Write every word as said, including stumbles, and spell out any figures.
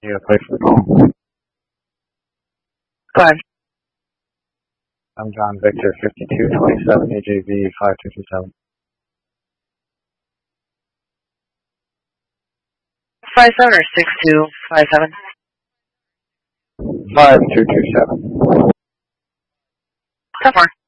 You gotta play for the call. Go ahead. I'm John Victor, fifty-two twenty-seven, A J V five two two seven. Five seven or six two five seven? five two two seven. Ten four.